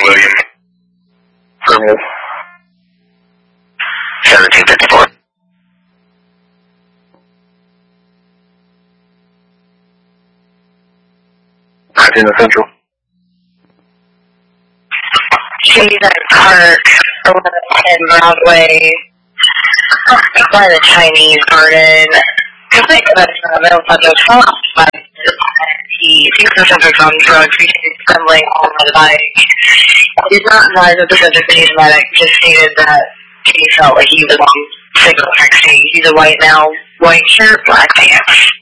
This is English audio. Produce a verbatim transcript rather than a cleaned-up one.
William. Affirmative. seventeen fifty-four. nineteen to Central. She's at Park, eleven ten Broadway, by the Chinese Garden. I think that's in the middle of the twelve, but he thinks the subject on drugs because he's stumbling on the bike. He did not advise that the subject being a medic, just stated that he felt like he was on signal texting. He's a white male, white shirt, black pants.